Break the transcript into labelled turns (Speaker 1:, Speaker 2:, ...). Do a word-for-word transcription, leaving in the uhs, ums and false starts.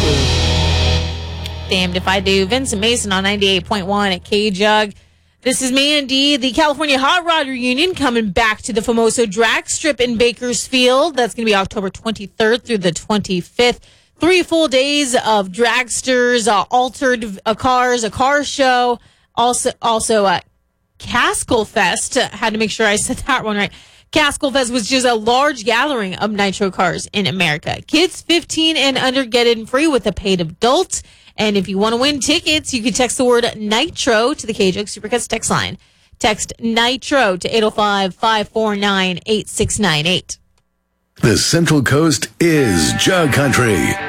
Speaker 1: Damned if I do. Vincent Mason on ninety-eight point one at K-Jug. This is Mandy. The California Hot Rod Reunion coming back to the Famoso Drag Strip in Bakersfield. That's going to be October twenty-third through the twenty-fifth. Three full days of dragsters, uh, altered uh, cars, a car show. Also, also uh, Caskell Fest. Uh, had to make sure I said that one right. Caskell Fest was just a large gathering of nitro cars in America. Kids fifteen and under get in free with a paid adult. And if you want to win tickets, you can text the word Nitro to the K-Jug Supercuts text line. Text Nitro to eight oh five, five four nine, eight six nine eight.
Speaker 2: The Central Coast is Jug Country.